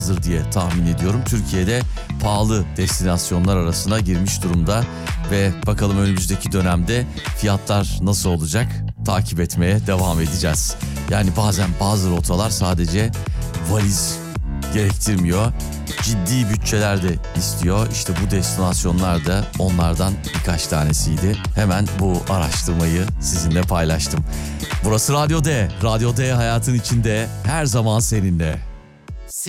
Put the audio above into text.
diye tahmin ediyorum. Türkiye'de pahalı destinasyonlar arasına girmiş durumda ve bakalım önümüzdeki dönemde fiyatlar nasıl olacak, takip etmeye devam edeceğiz. Yani bazen bazı rotalar sadece valiz gerektirmiyor, ciddi bütçeler de istiyor. İşte bu destinasyonlar da onlardan birkaç tanesiydi. Hemen bu araştırmayı sizinle paylaştım. Burası Radyo D. Radyo D hayatın içinde, her zaman seninle.